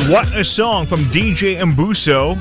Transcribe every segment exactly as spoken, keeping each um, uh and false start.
What a song from D J Mbuso.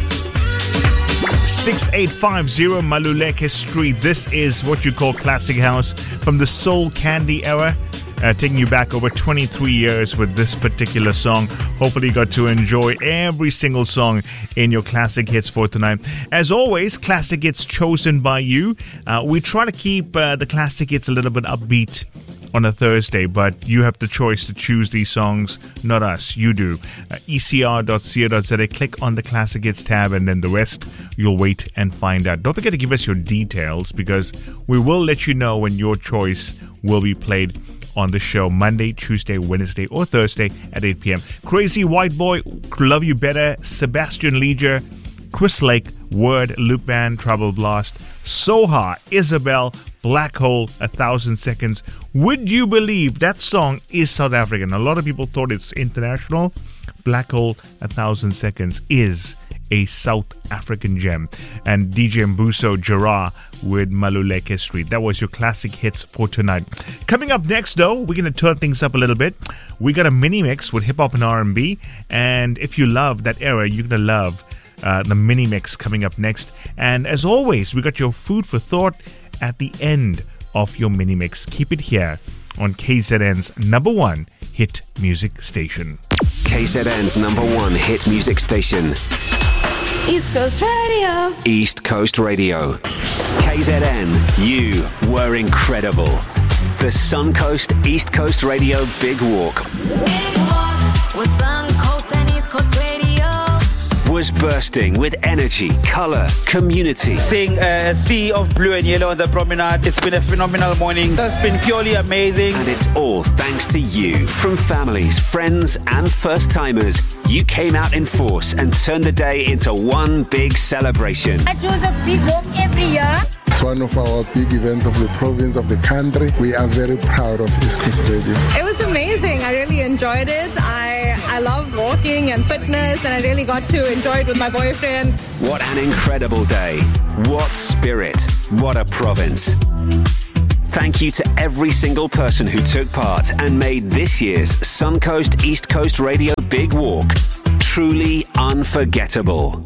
six eight five zero Maluleke Street. This is what you call classic house from the Soul Candy era. Uh, taking you back over twenty-three years with this particular song. Hopefully you got to enjoy every single song in your classic hits for tonight. As always, classic hits chosen by you. Uh, we try to keep uh, the classic hits a little bit upbeat on a Thursday, but you have the choice to choose these songs, not us. You do. Uh, E C R dot co dot z a. Click on the Classic Hits tab, and then the rest you'll wait and find out. Don't forget to give us your details, because we will let you know when your choice will be played on the show Monday, Tuesday, Wednesday, or Thursday at eight p.m. Crazy White Boy, Love You Better, Sebastian Leger, Chris Lake, Word, Loop Band, Trouble Blast, Soha, Isabel, Black Hole, A Thousand Seconds. Would you believe that song is South African? A lot of people thought it's international. Black Hole, A Thousand Seconds is a South African gem. And D J Mbuso Gerard with Maluleke Street. That was your classic hits for tonight. Coming up next, though, we're going to turn things up a little bit. We got a mini mix with hip hop and R and B. And if you love that era, you're going to love uh, the mini mix coming up next. And as always, we got your food for thought at the end of your mini mix. Keep it here on K Z N's number one hit music station. K Z N's number one hit music station. East Coast Radio. East Coast Radio. K Z N, you were incredible. The Suncoast East Coast Radio Big Walk. Big Walk with Suncoast and East Coast Radio. Was bursting with energy, colour, community. Seeing a sea of blue and yellow on the promenade, it's been a phenomenal morning. It's been purely amazing. And it's all thanks to you. From families, friends and first-timers, you came out in force and turned the day into one big celebration. I do the Big Walk every year. It's one of our big events of the province, of the country. We are very proud of East Coast Radio. It was amazing. I really enjoyed it. I I love walking and fitness, and I really got to enjoy it with my boyfriend. What an incredible day. What spirit. What a province. Thank you to every single person who took part and made this year's Suncoast East Coast Radio Big Walk truly unforgettable.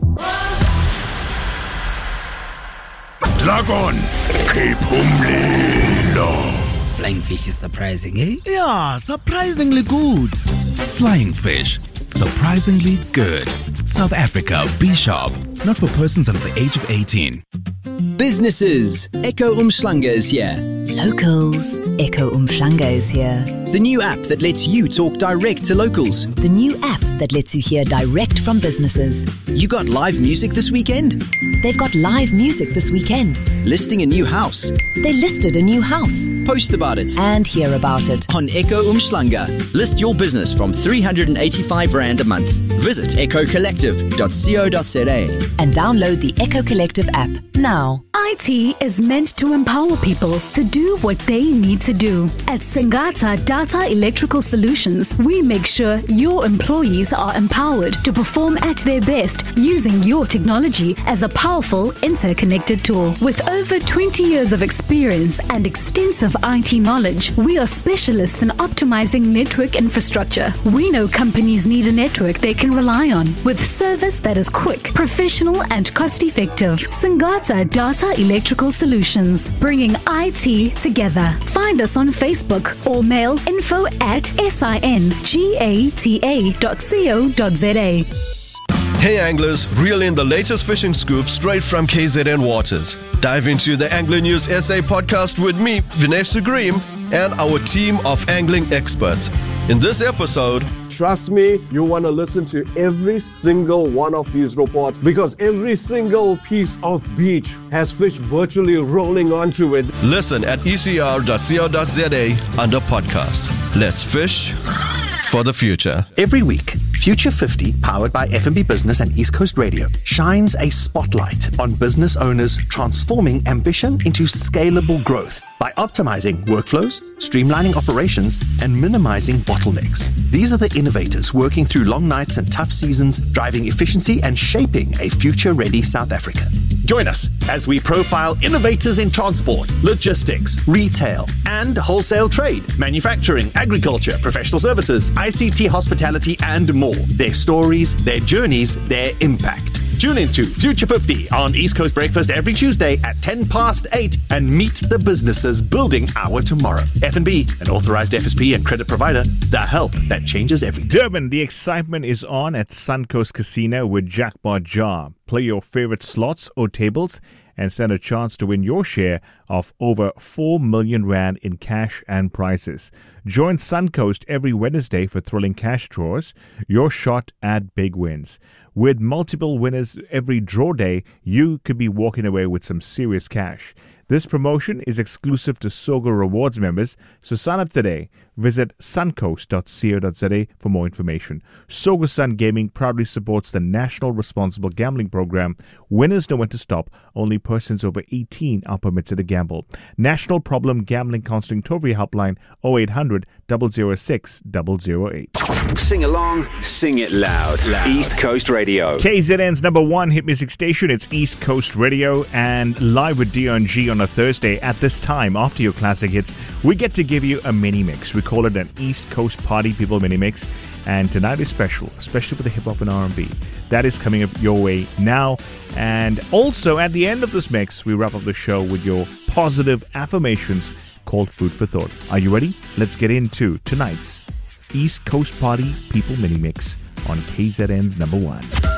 Dragon, Cape Umlilo. Flying fish is surprising, eh? Yeah, surprisingly good. Flying fish, surprisingly good. South Africa, Be Sharp. Not for persons under the age of eighteen. Businesses, Echo Umhlanga is here. Locals, Echo Umhlanga is here. The new app that lets you talk direct to locals. The new app that lets you hear direct from businesses. You got live music this weekend? They've got live music this weekend. Listing a new house? They listed a new house. Post about it. And hear about it. On Echo Umhlanga. List your business from three hundred eighty-five rand a month. Visit echo collective dot co dot za and download the Echo Collective app now. I T is meant to empower people to do what they need to do. At Singata Data Electrical Solutions, we make sure your employees are empowered to perform at their best using your technology as a powerful interconnected tool. With over twenty years of experience and extensive I T knowledge, we are specialists in optimizing network infrastructure. We know companies need a network they can rely on with service that is quick, professional, and cost-effective. Singata Data Electrical Solutions, bringing I T together. Find us on Facebook or mail info at singata dot co dot za. Hey anglers, reel in the latest fishing scoop straight from K Z N Waters. Dive into the Angler News S A podcast with me, Vinay Sugreem, and our team of angling experts. In this episode, trust me, you want to listen to every single one of these reports because every single piece of beach has fish virtually rolling onto it. Listen at e c r dot co dot za under podcasts. Let's fish for the future. Every week, Future fifty, powered by F N B Business and East Coast Radio, shines a spotlight on business owners transforming ambition into scalable growth by optimizing workflows, streamlining operations, and minimizing bottlenecks. These are the innovators working through long nights and tough seasons, driving efficiency and shaping a future-ready South Africa. Join us as we profile innovators in transport, logistics, retail, and wholesale trade, manufacturing, agriculture, professional services, I C T, hospitality, and more. Their stories, their journeys, their impact. Tune into Future fifty on East Coast Breakfast every Tuesday at ten past eight and meet the businesses building our tomorrow. F N B, an authorized F S P and credit provider, the help that changes everything. Durban, the excitement is on at Suncoast Casino with Jackpot Jar. Play your favorite slots or tables and stand a chance to win your share of over four million rand in cash and prizes. Join Suncoast every Wednesday for thrilling cash draws, your shot at big wins. With multiple winners every draw day, you could be walking away with some serious cash. This promotion is exclusive to Sogo Rewards members, so sign up today. Visit suncoast dot co dot za for more information. Sogo Sun Gaming proudly supports the National Responsible Gambling Program. Winners know when to stop. Only persons over eighteen are permitted to gamble. National Problem Gambling Counseling Toll-free helpline oh eight hundred, zero zero six, zero zero eight. Sing along, sing it loud. loud. East Coast Radio. K Z N's number one hit music station. It's East Coast Radio, and live with Dion G on a Thursday at this time after your classic hits, we get to give you a mini mix. We call it an East Coast Party People mini mix, and tonight is special, especially with the hip hop and R and B. That is coming up your way now. And also at the end of this mix, we wrap up the show with your positive affirmations called Food for Thought. Are you ready? Let's get into tonight's East Coast Party People mini mix on K Z N's number one.